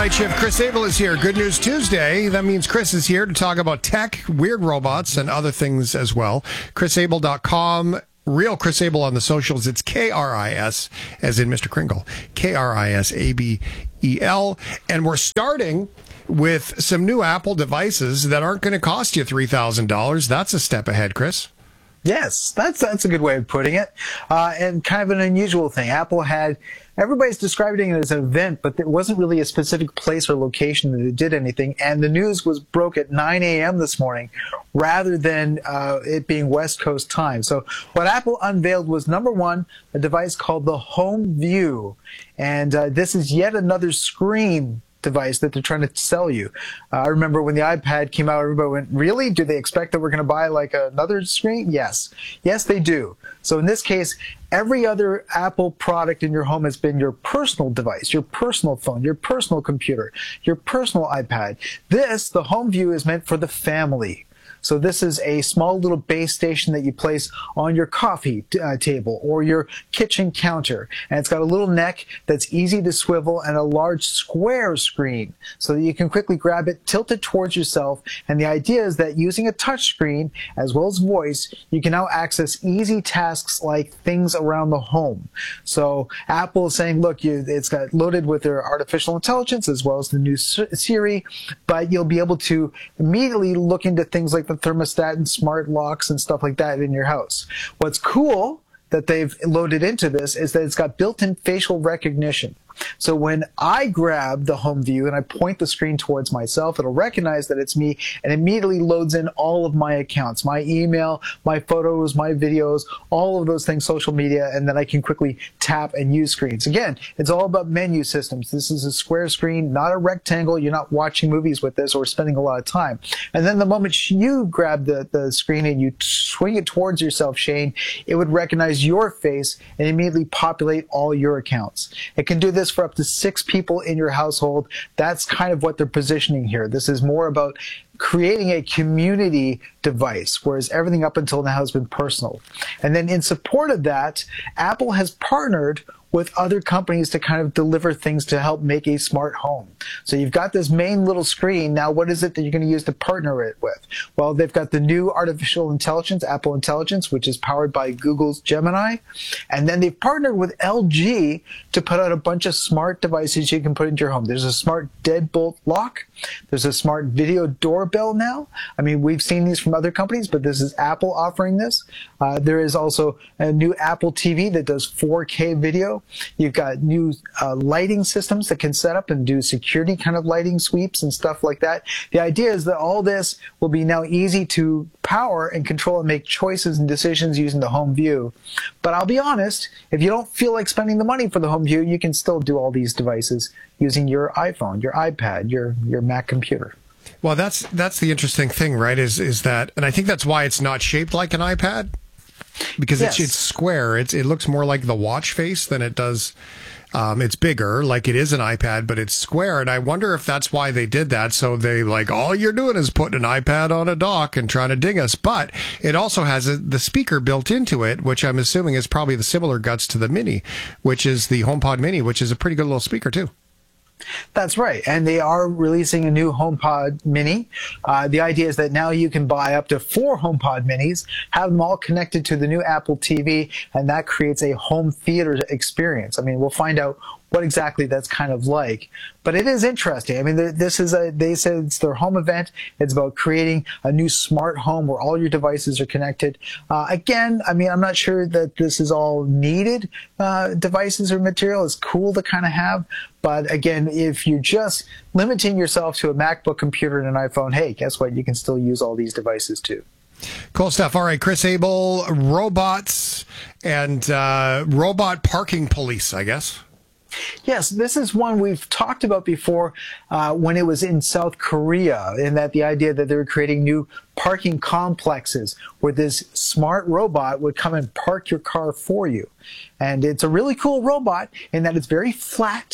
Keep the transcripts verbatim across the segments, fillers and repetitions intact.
Night Shift. Chris Abel is here. Good News Tuesday. That means Chris is here to talk about tech, weird robots, and other things as well. Chris Abel dot com. Real Chris Abel on the socials. It's K R I S, as in Mister Kringle. K R I S A B E L. And we're starting with some new Apple devices that aren't going to cost you three thousand dollars. That's a step ahead, Chris. Yes, that's that's a good way of putting it, uh, and kind of an unusual thing. Apple had, everybody's describing it as an event, but there wasn't really a specific place or location that it did anything, and the news was broke at nine a m this morning rather than uh, it being West Coast time. So what Apple unveiled was, number one, a device called the Home View, and uh, this is yet another screen device that they're trying to sell you. Uh, I remember when the iPad came out, everybody went, really? Do they expect that we're going to buy like another screen? Yes. Yes, they do. So in this case, every other Apple product in your home has been your personal device, your personal phone, your personal computer, your personal iPad. This, the Home View, is meant for the family. So this is a small little base station that you place on your coffee uh, table or your kitchen counter. And it's got a little neck that's easy to swivel and a large square screen so that you can quickly grab it, tilt it towards yourself. And the idea is that using a touch screen as well as voice, you can now access easy tasks like things around the home. So Apple is saying, look, you, it's got loaded with their artificial intelligence as well as the new Siri, but you'll be able to immediately look into things like the thermostat and smart locks and stuff like that in your house. What's cool that they've loaded into this is that it's got built-in facial recognition. So when I grab the Home View and I point the screen towards myself, it'll recognize that it's me and immediately loads in all of my accounts, my email, my photos, my videos, all of those things, social media, and then I can quickly tap and use screens. Again, it's all about menu systems. This is a square screen, not a rectangle. You're not watching movies with this or spending a lot of time. And then the moment you grab the, the screen and you swing it towards yourself, Shane, it would recognize your face and immediately populate all your accounts. It can do this for up to six people in your household. That's kind of what they're positioning here. This is more about creating a community device, whereas everything up until now has been personal. And then in support of that, Apple has partnered with other companies to kind of deliver things to help make a smart home. So you've got this main little screen. Now, what is it that you're going to use to partner it with? Well, they've got the new artificial intelligence, Apple Intelligence, which is powered by Google's Gemini. And then they've partnered with L G to put out a bunch of smart devices you can put into your home. There's a smart deadbolt lock. There's a smart video doorbell now. I mean, we've seen these from other companies, but this is Apple offering this. Uh, there is also a new Apple T V that does four K video. You've got new uh, lighting systems that can set up and do security kind of lighting sweeps and stuff like that. The idea is that all this will be now easy to power and control and make choices and decisions using the Home View. But I'll be honest, if you don't feel like spending the money for the Home View, you can still do all these devices using your iPhone, your iPad, your, your Mac computer. Well, that's that's the interesting thing, right, is is that, and I think that's why it's not shaped like an iPad. Because yes. it's, it's square. It's, it looks more like the watch face than it does. Um, it's bigger, like it is an iPad, but it's square. And I wonder if that's why they did that. So they like, all you're doing is putting an iPad on a dock and trying to ding us. But it also has a, the speaker built into it, which I'm assuming is probably the similar guts to the Mini, which is the HomePod Mini, which is a pretty good little speaker too. That's right. And they are releasing a new HomePod Mini. Uh, the idea is that now you can buy up to four HomePod Minis, have them all connected to the new Apple T V, and that creates a home theater experience. I mean, we'll find out what exactly that's kind of like. But it is interesting. I mean, this is a, they said it's their home event. It's about creating a new smart home where all your devices are connected. Uh, again, I mean, I'm not sure that this is all needed uh, devices or material. It's cool to kind of have. But again, if you're just limiting yourself to a MacBook computer and an iPhone, hey, guess what? You can still use all these devices too. Cool stuff. All right, Chris Abel, robots and uh, robot parking police, I guess. Yes, this is one we've talked about before uh, when it was in South Korea, in that the idea that they were creating new parking complexes where this smart robot would come and park your car for you. And it's a really cool robot in that it's very flat.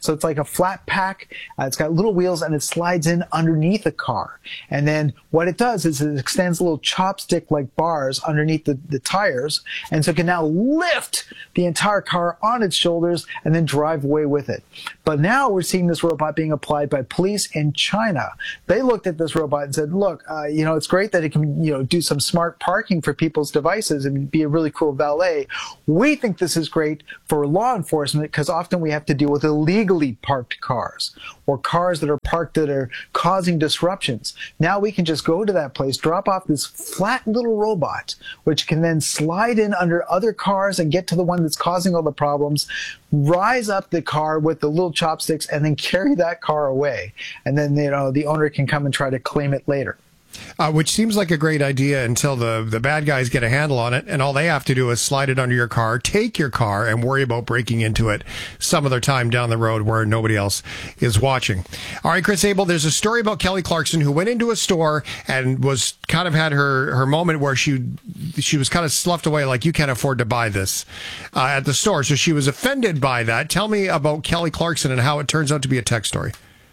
So it's like a flat pack. Uh, it's got little wheels and it slides in underneath the car. And then what it does is it extends little chopstick-like bars underneath the, the tires. And so it can now lift the entire car on its shoulders and then drive away with it. But now we're seeing this robot being applied by police in China. They looked at this robot and said, look, uh, you know, it's great that it can, you know, do some smart parking for people's devices and be a really cool valet. We think this is great for law enforcement because often we have to deal with illegally parked cars or cars that are parked that are causing disruptions. Now we can just go to that place, drop off this flat little robot, which can then slide in under other cars and get to the one that's causing all the problems, rise up the car with the little chopsticks, and then carry that car away. And then, you know, the owner can come and try to claim it later. Uh, which seems like a great idea until the, the bad guys get a handle on it, and all they have to do is slide it under your car, take your car, and worry about breaking into it some other time down the road where nobody else is watching. All right, Chris Abel, there's a story about Kelly Clarkson who went into a store and was kind of had her, her moment where she she was kind of sloughed away like, you can't afford to buy this uh, at the store. So she was offended by that. Tell me about Kelly Clarkson and how it turns out to be a tech story.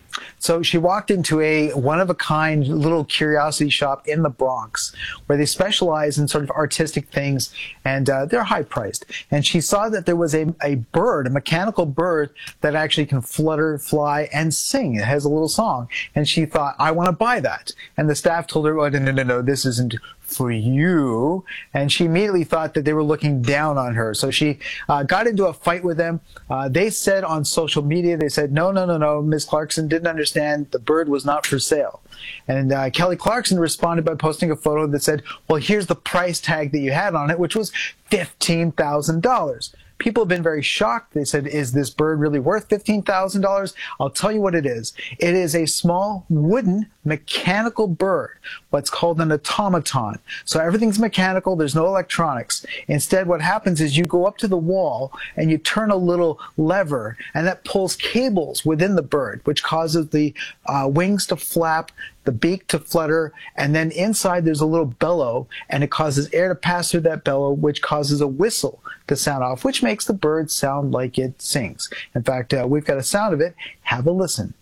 So she walked into a one-of-a-kind little curiosity shop in the Bronx where they specialize in sort of artistic things, and uh, they're high-priced. And she saw that there was a, a bird, a mechanical bird that actually can flutter, fly, and sing. It has a little song. And she thought, I want to buy that. And the staff told her, oh, no, no, no, no, this isn't for you. And she immediately thought that they were looking down on her. So she uh, got into a fight with them. Uh, they said on social media, they said, no, no, no, no, Miz Clarkson didn't understand. The bird was not for sale. And uh, Kelly Clarkson responded by posting a photo that said, well, here's the price tag that you had on it, which was fifteen thousand dollars. People have been very shocked. They said, is this bird really worth fifteen thousand dollars? I'll tell you what it is. It is a small wooden mechanical bird, what's called an automaton. So everything's mechanical. There's no electronics. Instead, what happens is you go up to the wall and you turn a little lever, and that pulls cables within the bird, which causes the uh, wings to flap, the beak to flutter, and then inside there's a little bellow, and it causes air to pass through that bellow, which causes a whistle to sound off, which makes the bird sound like it sings. In fact, uh, we've got a sound of it. Have a listen.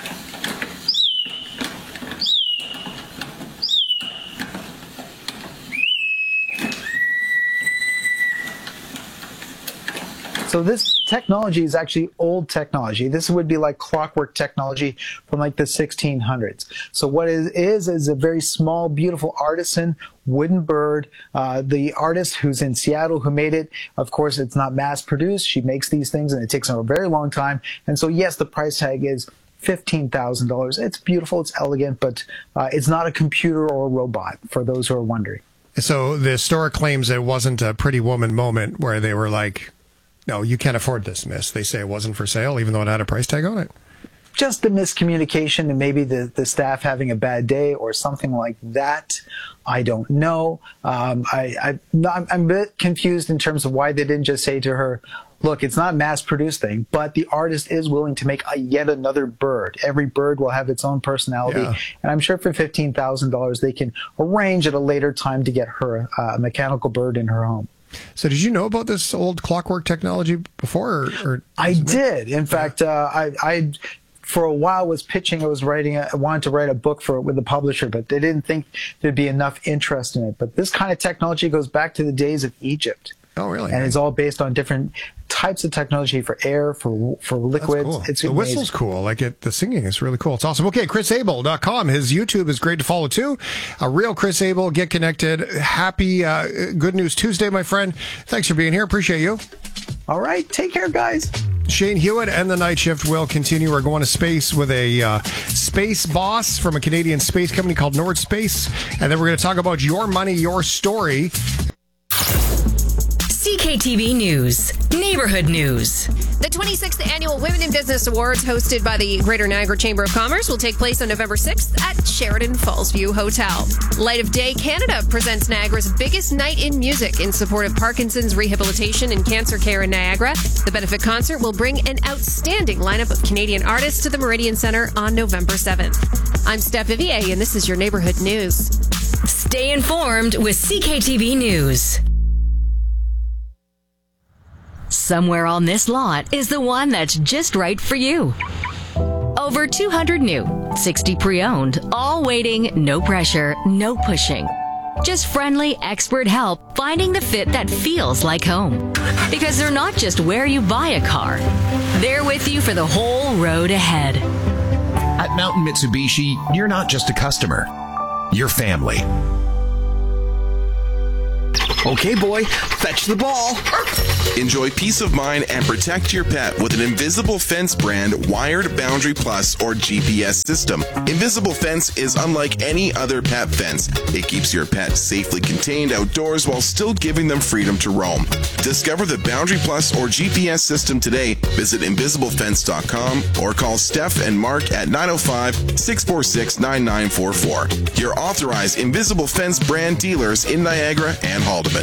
So this technology is actually old technology. This would be like clockwork technology from like the sixteen hundreds. So what it is is a very small, beautiful artisan wooden bird. Uh, the artist who's in Seattle who made it, of course, it's not mass produced. She makes these things and it takes her a very long time. And so yes, the price tag is fifteen thousand dollars. It's beautiful, it's elegant, but uh, it's not a computer or a robot, for those who are wondering. So the store claims it wasn't a Pretty Woman moment where they were like, no, you can't afford this, miss. They say it wasn't for sale, even though it had a price tag on it. Just the miscommunication and maybe the, the staff having a bad day or something like that. I don't know. Um, I, I, I'm, I'm a bit confused in terms of why they didn't just say to her, look, it's not a mass-produced thing, but the artist is willing to make a, yet another bird. Every bird will have its own personality. Yeah. And I'm sure for fifteen thousand dollars, they can arrange at a later time to get her uh, a mechanical bird in her home. So did you know about this old clockwork technology before? Or, or I did. In fact, uh, I, I, for a while, was pitching. I was writing. A, I wanted to write a book for it with a publisher, but they didn't think there'd be enough interest in it. But this kind of technology goes back to the days of Egypt. Oh, really? And it's all based on different types of technology for air, for for liquids. Cool. It's the amazing. Whistle's cool. Like it, the singing is really cool. It's awesome. Okay, Chris Abel dot com. His YouTube is great to follow too. A real Chris Abel. Get connected. Happy uh, Good News Tuesday, my friend. Thanks for being here. Appreciate you. All right. Take care, guys. Shane Hewitt and the Night Shift will continue. We're going to space with a uh, space boss from a Canadian space company called Nord Space. And then we're going to talk about your money, your story. C K T V News, Neighborhood News. The twenty-sixth Annual Women in Business Awards, hosted by the Greater Niagara Chamber of Commerce, will take place on November sixth at Sheridan Fallsview Hotel. Light of Day Canada presents Niagara's biggest night in music in support of Parkinson's rehabilitation and cancer care in Niagara. The benefit concert will bring an outstanding lineup of Canadian artists to the Meridian Centre on November seventh. I'm Steph Vivier, and this is your Neighborhood News. Stay informed with C K T V News. somewhere on this lot is the one that's just right for you. Over two hundred new, sixty pre-owned, all waiting, no pressure, no pushing. Just friendly, expert help finding the fit that feels like home. Because they're not just where you buy a car. They're with you for the whole road ahead. At Mountain Mitsubishi, you're not just a customer. You're family. Okay, boy, fetch the ball. Enjoy peace of mind and protect your pet with an Invisible Fence brand wired Boundary Plus or G P S system. Invisible Fence is unlike any other pet fence. It keeps your pet safely contained outdoors while still giving them freedom to roam. Discover the Boundary Plus or G P S system today. Visit invisible fence dot com or call Steph and Mark at nine oh five, six four six, nine nine four four. Your authorized Invisible Fence brand dealers in Niagara and Haldeman.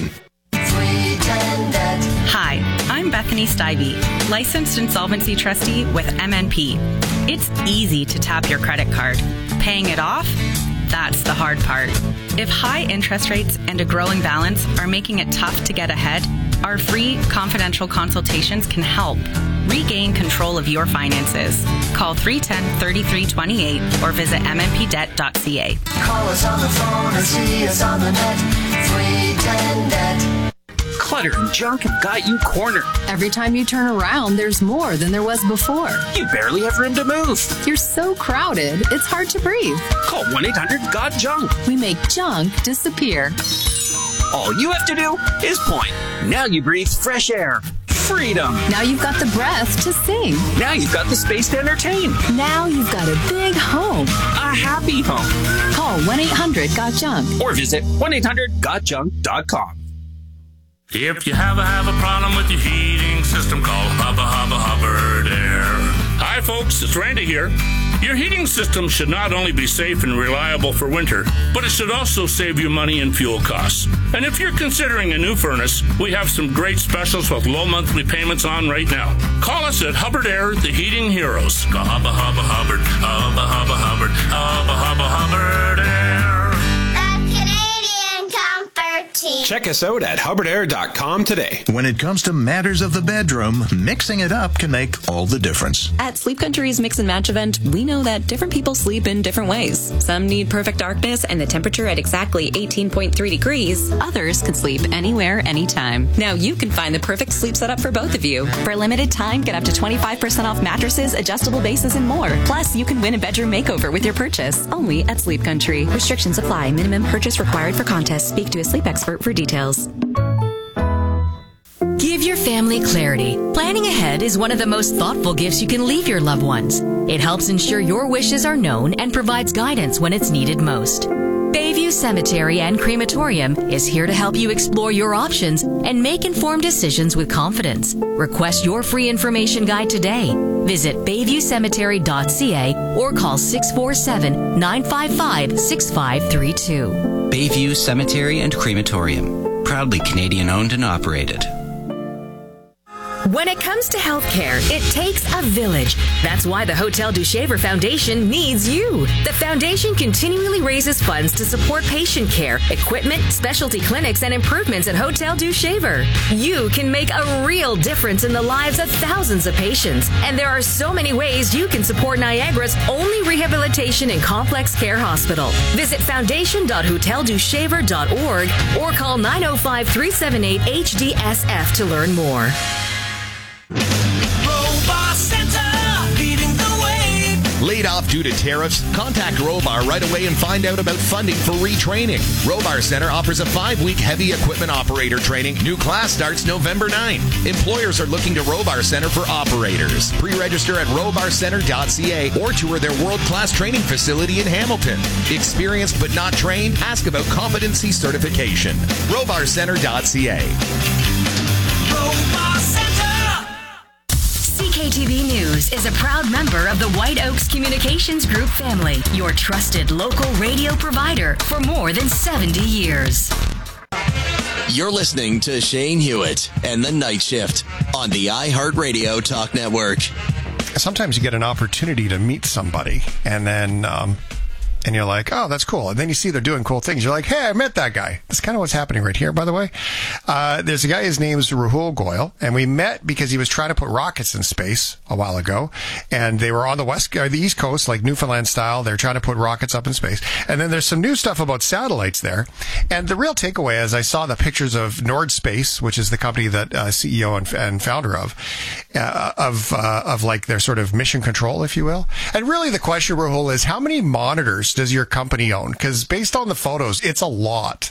Hi, I'm Bethany Stivey, licensed insolvency trustee with M N P. It's easy to tap your credit card. Paying it off? That's the hard part. If high interest rates and a growing balance are making it tough to get ahead, our free confidential consultations can help. Regain control of your finances. Call three one zero, three three two eight or visit m n p debt dot c a. Call us on the phone or see us on the net. three ten net. Clutter and junk have got you cornered. Every time you turn around, there's more than there was before. You barely have room to move. You're so crowded, it's hard to breathe. Call one eight hundred got junk. We make junk disappear. All you have to do is point. Now you breathe fresh air. Freedom. Now you've got the breath to sing. Now you've got the space to entertain. Now you've got a big home. A happy home. Call one eight hundred got junk. Or visit one eight hundred got junk dot com. If you have a, have a problem with your heating system, call Hubba Hubba Hubbard Air. Hi folks, it's Randy here. Your heating system should not only be safe and reliable for winter, but it should also save you money and fuel costs. And if you're considering a new furnace, we have some great specials with low monthly payments on right now. Call us at Hubbard Air, the heating heroes. Call Hubba Hubba Hubbard, Hubba Hubba Hubbard, Hubba Hubba Hubbard Air. Check us out at hubbard air dot com today. When it comes to matters of the bedroom, mixing it up can make all the difference. At Sleep Country's Mix and Match event, we know that different people sleep in different ways. Some need perfect darkness and the temperature at exactly eighteen point three degrees. Others can sleep anywhere, anytime. Now you can find the perfect sleep setup for both of you. For a limited time, get up to twenty-five percent off mattresses, adjustable bases, and more. Plus, you can win a bedroom makeover with your purchase. Only at Sleep Country. Restrictions apply. Minimum purchase required for contest. Speak to a sleep expert for details. Give your family clarity. Planning ahead is one of the most thoughtful gifts you can leave your loved ones. It helps ensure your wishes are known and provides guidance when it's needed most. Bayview Cemetery and Crematorium is here to help you explore your options and make informed decisions with confidence. Request your free information guide today. Visit bayview cemetery dot c a or call six four seven, nine five five, six five three two. Bayview Cemetery and Crematorium. Proudly Canadian owned and operated. When it comes to healthcare, it takes a village. That's why the Hotel du Shaver Foundation needs you. The foundation continually raises funds to support patient care, equipment, specialty clinics, and improvements at Hotel du Shaver. You can make a real difference in the lives of thousands of patients. And there are so many ways you can support Niagara's only rehabilitation and complex care hospital. Visit foundation dot hotel du shaver dot org or call nine oh five, three seven eight, H D S F to learn more. Robar Center, leading the way. Laid off due to tariffs? Contact Robar right away and find out about funding for retraining. Robar Center offers a five-week heavy equipment operator training. New class starts November ninth. Employers are looking to Robar Center for operators. Pre-register at robar center dot c a or tour their world-class training facility in Hamilton. Experienced but not trained? Ask about competency certification. robar center dot c a. Robar Center. C K T V News is a proud member of the White Oaks Communications Group family, your trusted local radio provider for more than seventy years. You're listening to Shane Hewitt and the Night Shift on the iHeartRadio Talk Network. Sometimes you get an opportunity to meet somebody, and then um, and you're like, oh, that's cool. And then you see they're doing cool things. You're like, hey, I met that guy. That's kind of what's happening right here, by the way. Uh, there's a guy, his name's Rahul Goyal, and we met because he was trying to put rockets in space a while ago. And they were on the west, or the east coast, like Newfoundland style. They're trying to put rockets up in space. And then there's some new stuff about satellites there. And the real takeaway is I saw the pictures of Nordspace, which is the company that uh, C E O and, and founder of, uh, of, uh, of like their sort of mission control, if you will. And really the question, Rahul, is how many monitors does your company own? Because based on the photos, it's a lot.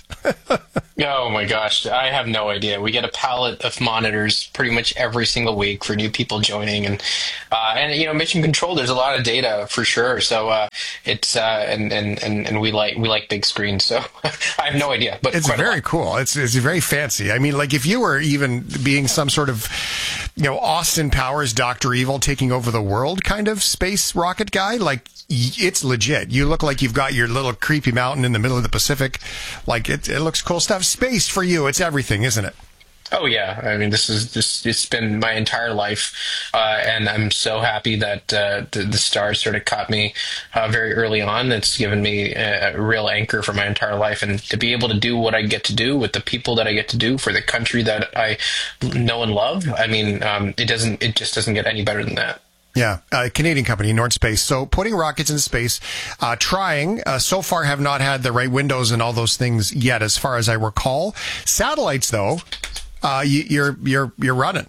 Oh my gosh, I have no idea. We get a pallet of monitors pretty much every single week for new people joining, and uh, and you know, mission control. There's a lot of data for sure. So uh, it's uh, and, and and and we like we like big screens. So I have no idea, but it's very cool. It's it's very fancy. I mean, like if you were even being some sort of, you know, Austin Powers, Doctor Evil taking over the world kind of space rocket guy, like it's legit. You look like you've got your little creepy mountain in the middle of the Pacific. Like it, it looks cool stuff. Space for you, it's everything, isn't it? Oh yeah, I mean this is just it's been my entire life, uh, and I'm so happy that uh, the, the stars sort of caught me uh, very early on. It's given me a, a real anchor for my entire life, and to be able to do what I get to do with the people that I get to do for the country that I know and love. I mean, um, it doesn't it just doesn't get any better than that. Yeah, uh, Canadian company, Nordspace. So putting rockets in space, uh, trying, uh, so far have not had the right windows and all those things yet, as far as I recall. Satellites, though, uh, you, you're, you're, you're running.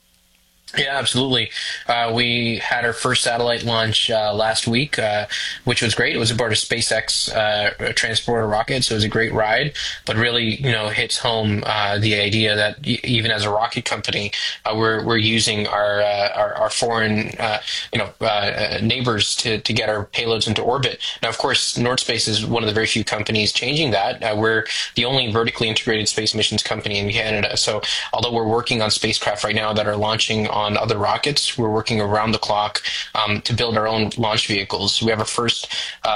Yeah, absolutely. Uh, we had our first satellite launch uh, last week, uh, which was great. It was aboard a SpaceX uh, transporter rocket, so it was a great ride. But really, you know, hits home uh, the idea that y- even as a rocket company, uh, we're we're using our uh, our, our foreign, uh, you know, uh, neighbors to to get our payloads into orbit. Now, of course, Nordspace is one of the very few companies changing that. Uh, we're the only vertically integrated space missions company in Canada. So, although we're working on spacecraft right now that are launching on on other rockets, we're working around the clock um, to build our own launch vehicles. We have our first, uh,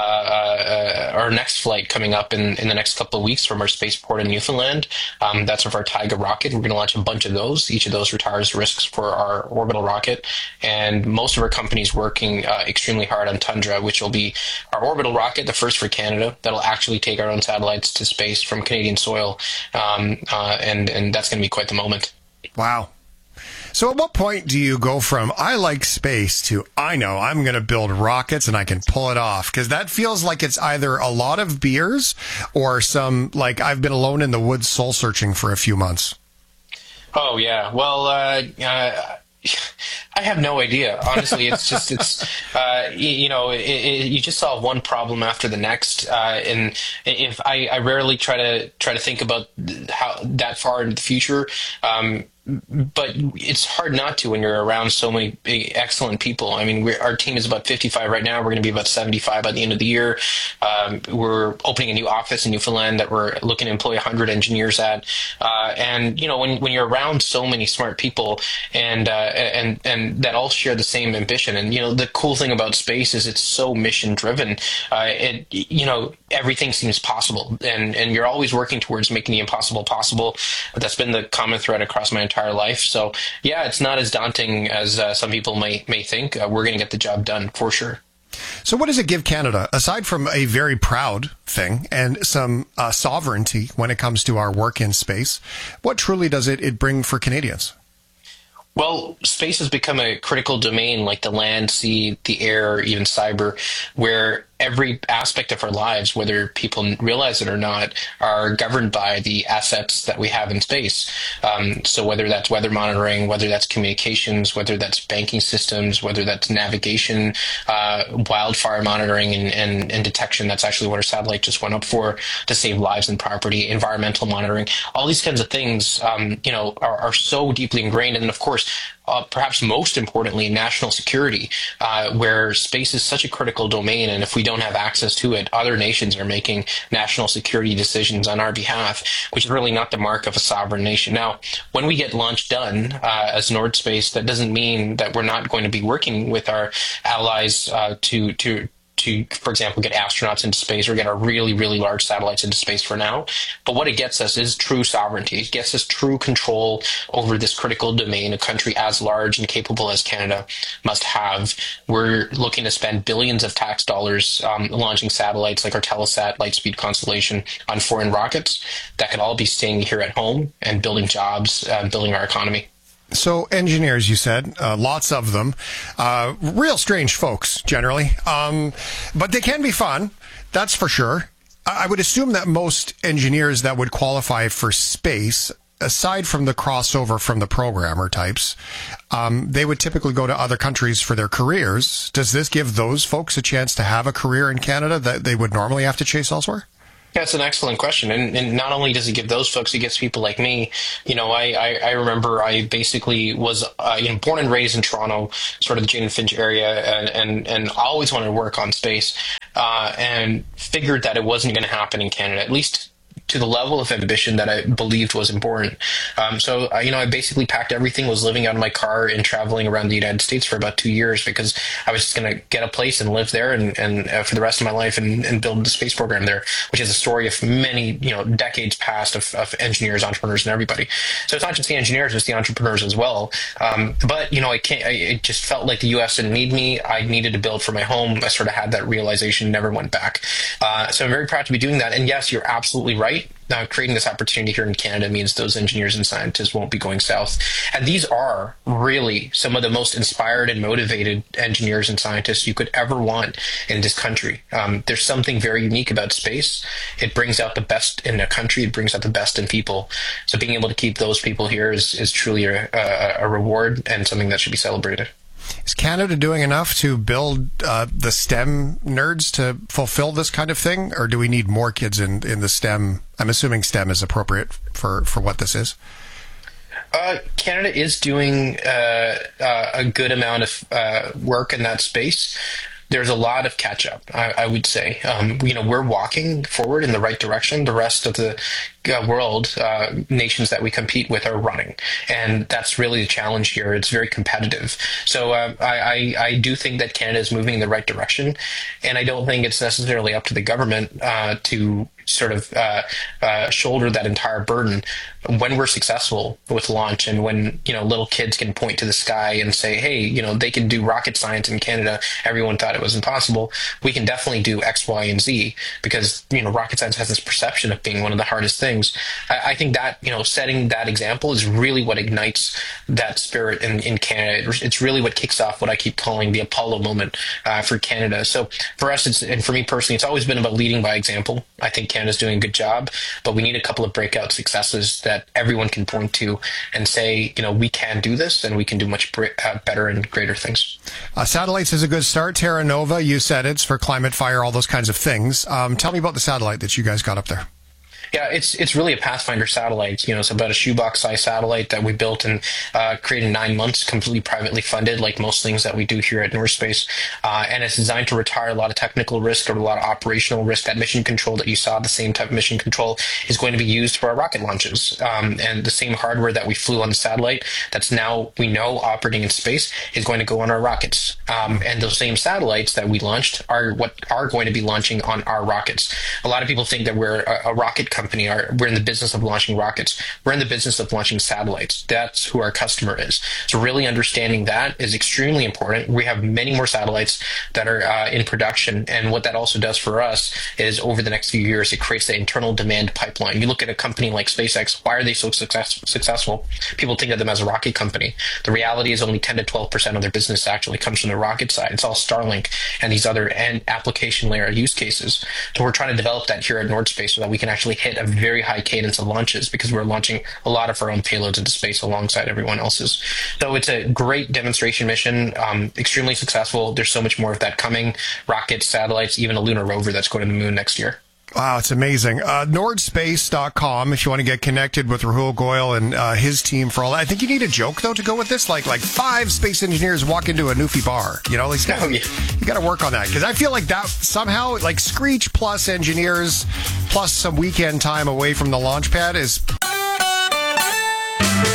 uh, our next flight coming up in, in the next couple of weeks from our spaceport in Newfoundland. Um, that's of our Taiga rocket. We're going to launch a bunch of those. Each of those retires risks for our orbital rocket. And most of our companies working uh, extremely hard on Tundra, which will be our orbital rocket, the first for Canada, that'll actually take our own satellites to space from Canadian soil. Um, uh, and, and that's going to be quite the moment. Wow. So at what point do you go from, I like space, to, I know, I'm going to build rockets and I can pull it off? Because that feels like it's either a lot of beers or some, like, I've been alone in the woods soul searching for a few months. Oh, yeah. Well, uh, uh I have no idea. Honestly, it's just, it's, uh, you, you know, it, it, you just solve one problem after the next. Uh, and if I, I rarely try to try to think about how that far into the future. Um, But it's hard not to when you're around so many excellent people. I mean, we're, our team is about fifty-five right now. We're going to be about seventy-five by the end of the year. Um, we're opening a new office in Newfoundland that we're looking to employ one hundred engineers at. Uh, and, you know, when when you're around so many smart people and, uh, and, and that all share the same ambition. And, you know, the cool thing about space is it's so mission driven. Uh, it, you know, everything seems possible. And, and you're always working towards making the impossible possible. That's been the common thread across my entire life. So yeah, it's not as daunting as uh, some people may may think. Uh, we're going to get the job done for sure. So what does it give Canada, aside from a very proud thing and some uh, sovereignty when it comes to our work in space? What truly does it, it bring for Canadians? Well, space has become a critical domain like the land, sea, the air, even cyber, where every aspect of our lives, whether people realize it or not, are governed by the assets that we have in space. Um, so whether that's weather monitoring, whether that's communications, whether that's banking systems, whether that's navigation, uh, wildfire monitoring and, and, and detection, that's actually what our satellite just went up for, to save lives and property, environmental monitoring, all these kinds of things, um, you know, are, are so deeply ingrained. And of course, Uh, perhaps most importantly, national security, uh, where space is such a critical domain. And if we don't have access to it, other nations are making national security decisions on our behalf, which is really not the mark of a sovereign nation. Now, when we get launch done uh, as Nordspace, that doesn't mean that we're not going to be working with our allies uh, to, to to, for example, get astronauts into space or get our really, really large satellites into space for now. But what it gets us is true sovereignty. It gets us true control over this critical domain a country as large and capable as Canada must have. We're looking to spend billions of tax dollars um, launching satellites like our Telesat Lightspeed constellation on foreign rockets that could all be staying here at home and building jobs, uh, building our economy. So engineers, you said, uh, lots of them, uh, real strange folks generally, um, but they can be fun. That's for sure. I would assume that most engineers that would qualify for space, aside from the crossover from the programmer types, um, they would typically go to other countries for their careers. Does this give those folks a chance to have a career in Canada that they would normally have to chase elsewhere? That's an excellent question. And, and not only does it give those folks, it gets people like me. You know, I, I, I remember I basically was uh, you know, born and raised in Toronto, sort of the Jane and Finch area, and, and, and I always wanted to work on space uh, and figured that it wasn't going to happen in Canada, at least to the level of ambition that I believed was important. Um, so, uh, you know, I basically packed everything, was living out of my car and traveling around the United States for about two years because I was just going to get a place and live there and, and uh, for the rest of my life and, and build the space program there, which is a story of many, you know, decades past of, of engineers, entrepreneurs, and everybody. So it's not just the engineers, it's the entrepreneurs as well. Um, but, you know, I can't, I, it just felt like the U S didn't need me. I needed to build for my home. I sort of had that realization, never went back. Uh, so I'm very proud to be doing that. And yes, you're absolutely right. Now, creating this opportunity here in Canada means those engineers and scientists won't be going south. And these are really some of the most inspired and motivated engineers and scientists you could ever want in this country. Um, there's something very unique about space. It brings out the best in a country. It brings out the best in people. So being able to keep those people here is, is truly a, a, a reward and something that should be celebrated. Is Canada doing enough to build uh, the STEM nerds to fulfill this kind of thing, or do we need more kids in, in the STEM? I'm assuming STEM is appropriate for, for what this is. Uh, Canada is doing uh, uh, a good amount of uh, work in that space. There's a lot of catch up, I, I would say. Um, you know, we're walking forward in the right direction. The rest of the uh, world, uh, nations that we compete with, are running, and that's really the challenge here. It's very competitive. So uh, I, I, I do think that Canada is moving in the right direction, and I don't think it's necessarily up to the government uh, to sort of uh, uh, shoulder that entire burden. When we're successful with launch, and when, you know, little kids can point to the sky and say, hey, you know, they can do rocket science in Canada, everyone thought it was impossible, we can definitely do X, Y, and Z, because, you know, rocket science has this perception of being one of the hardest things. I, I think that, you know, setting that example is really what ignites that spirit in, in Canada. It's really what kicks off what I keep calling the Apollo moment uh, for Canada. So for us, it's, and for me personally, it's always been about leading by example. I think Canada's doing a good job, but we need a couple of breakout successes that everyone can point to and say, you know, we can do this and we can do much uh, better and greater things. Uh, satellites is a good start. Terra Nova, you said it's for climate, fire, all those kinds of things. Um, tell me about the satellite that you guys got up there. Yeah, it's it's really a Pathfinder satellite. You know, it's about a shoebox-sized satellite that we built and uh, created in nine months, completely privately funded, like most things that we do here at North Space. Uh, and it's designed to retire a lot of technical risk or a lot of operational risk. That mission control that you saw, the same type of mission control, is going to be used for our rocket launches. Um, and the same hardware that we flew on the satellite, that's now, we know, operating in space, is going to go on our rockets. Um, and those same satellites that we launched are what are going to be launching on our rockets. A lot of people think that we're a, a rocket company. Company are we're in the business of launching rockets. We're in the business of launching satellites. That's who our customer is. So really understanding that is extremely important. We have many more satellites that are uh, in production, and what that also does for us is over the next few years, it creates the internal demand pipeline. You look at a company like SpaceX. Why are they so success, successful? People think of them as a rocket company. The reality is only ten to twelve percent of their business actually comes from the rocket side. It's all Starlink and these other and application layer use cases. So we're trying to develop that here at Nord Space so that we can actually hit a very high cadence of launches, because we're launching a lot of our own payloads into space alongside everyone else's. So it's a great demonstration mission, um, extremely successful. There's so much more of that coming. Rockets, satellites, even a lunar rover that's going to the moon next year. Wow, it's amazing. Uh, nord space dot com if you want to get connected with Rahul Goyal and uh, his team for all that. I think you need a joke, though, to go with this. Like like five space engineers walk into a Newfie bar. You know, like, oh, yeah. You got to work on that. Because I feel like that somehow, like Screech plus engineers plus some weekend time away from the launch pad is...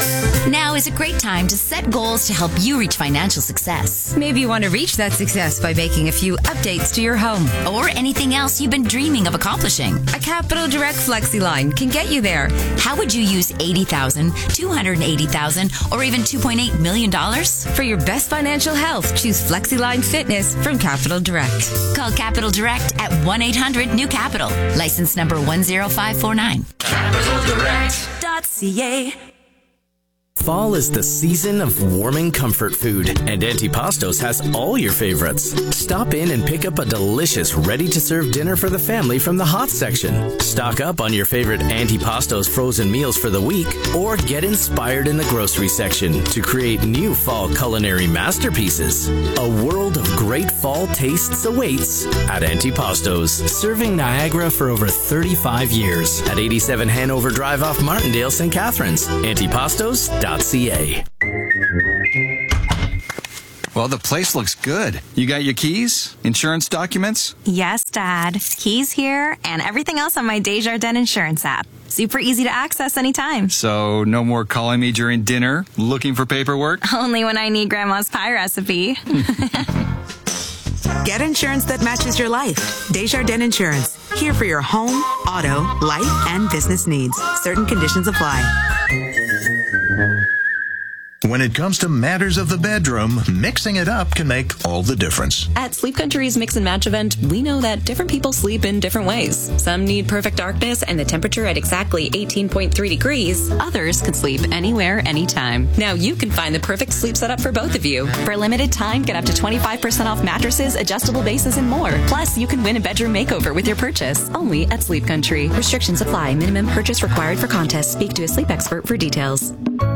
Now is a great time to set goals to help you reach financial success. Maybe you want to reach that success by making a few updates to your home. Or anything else you've been dreaming of accomplishing. A Capital Direct FlexiLine can get you there. How would you use eighty thousand dollars, two hundred eighty thousand dollars, or even two point eight million dollars? For your best financial health, choose FlexiLine Fitness from Capital Direct. Call Capital Direct at one eight hundred new capital. License number one zero five four nine. Capital Direct dot C A. Fall is the season of warming comfort food, and Antipastos has all your favorites. Stop in and pick up a delicious, ready-to-serve dinner for the family from the hot section. Stock up on your favorite Antipastos frozen meals for the week, or get inspired in the grocery section to create new fall culinary masterpieces. A world of great fall tastes awaits at Antipastos, serving Niagara for over thirty-five years at eighty-seven Hanover Drive off Martindale, Saint Catharines. Antipastos dot C A. Well, the place looks good. You got your keys? Insurance documents? Yes, Dad. Keys here and everything else on my Desjardins insurance app. Super easy to access anytime. So no more calling me during dinner, looking for paperwork? Only when I need Grandma's pie recipe. Get insurance that matches your life. Desjardins Insurance. Here for your home, auto, life, and business needs. Certain conditions apply. When it comes to matters of the bedroom, mixing it up can make all the difference. At Sleep Country's Mix and Match event, we know that different people sleep in different ways. Some need perfect darkness and the temperature at exactly eighteen point three degrees. Others can sleep anywhere, anytime. Now you can find the perfect sleep setup for both of you. For a limited time, get up to twenty-five percent off mattresses, adjustable bases, and more. Plus, you can win a bedroom makeover with your purchase. Only at Sleep Country. Restrictions apply. Minimum purchase required for contest. Speak to a sleep expert for details.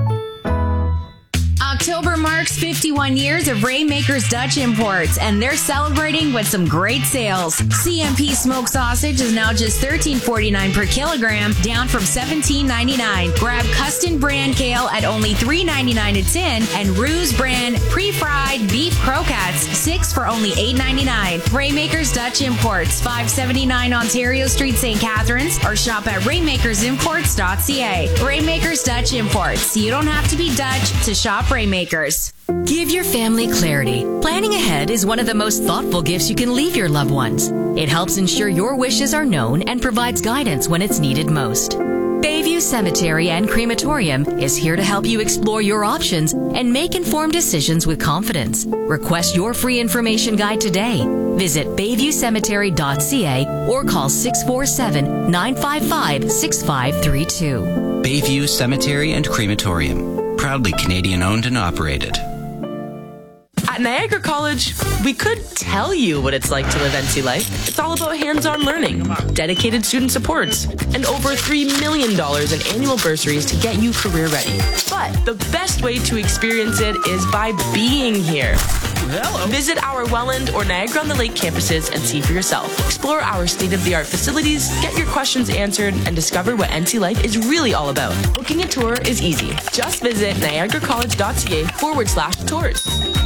October marks fifty-one years of Raymakers Dutch Imports, and they're celebrating with some great sales. C M P smoked sausage is now just thirteen forty-nine per kilogram, down from seventeen ninety-nine. Grab Custom brand kale at only three ninety-nine a tin, and Ruse brand pre-fried beef croquettes, six for only eight ninety-nine. Raymakers Dutch Imports, five seventy-nine Ontario Street, Saint Catharines, or shop at raymakers imports dot c a. Raymakers Dutch Imports. You don't have to be Dutch to shop Raymakers. Give your family clarity. Planning ahead is one of the most thoughtful gifts you can leave your loved ones. It helps ensure your wishes are known and provides guidance when it's needed most. Bayview Cemetery and Crematorium is here to help you explore your options and make informed decisions with confidence. Request your free information guide today. Visit bayview cemetery dot c a or call six four seven, nine five five, six five three two. Bayview Cemetery and Crematorium. Proudly Canadian owned and operated. At Niagara College, we could tell you what it's like to live N C life. It's all about hands-on learning, dedicated student supports, and over three million dollars in annual bursaries to get you career ready. But the best way to experience it is by being here. Hello. Visit our Welland or Niagara-on-the-Lake campuses and see for yourself. Explore our state-of-the-art facilities, get your questions answered, and discover what N C life is really all about. Booking a tour is easy. Just visit niagara college dot c a forward slash tours.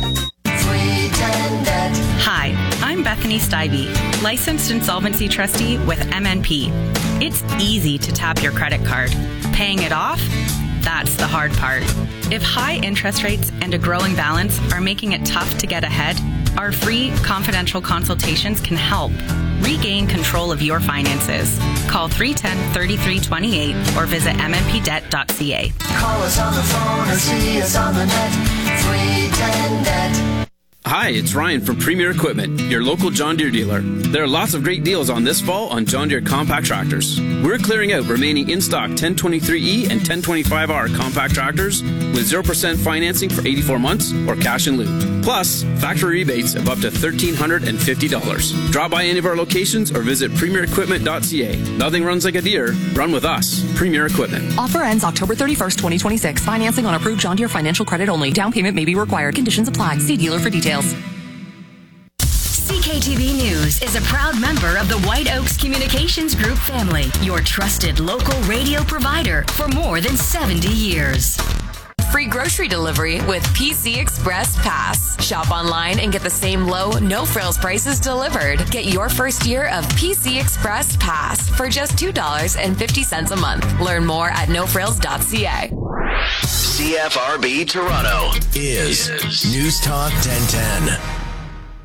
Hi, I'm Bethany Stuyve, licensed insolvency trustee with M N P. It's easy to tap your credit card. Paying it off? That's the hard part. If high interest rates and a growing balance are making it tough to get ahead, our free confidential consultations can help. Regain control of your finances. Call three one zero, three three two eight or visit m n p debt dot c a. Call us on the phone or see us on the net. three ten net. Hi, it's Ryan from Premier Equipment, your local John Deere dealer. There are lots of great deals on this fall on John Deere compact tractors. We're clearing out remaining in-stock ten twenty-three E and ten twenty-five R compact tractors with zero percent financing for eighty-four months or cash in lieu. Plus, factory rebates of up to one thousand three hundred fifty dollars. Drop by any of our locations or visit premier equipment dot c a. Nothing runs like a Deere. Run with us. Premier Equipment. Offer ends October thirty-first, twenty twenty-six. Financing on approved John Deere financial credit only. Down payment may be required. Conditions apply. See dealer for details. C K T V News is a proud member of the White Oaks Communications Group family, your trusted local radio provider for more than seventy years. Free grocery delivery with P C Express Pass. Shop online and get the same low, no frills prices delivered. Get your first year of P C Express Pass for just two dollars and fifty cents a month. Learn more at no frills dot c a. C F R B Toronto is News Talk ten ten.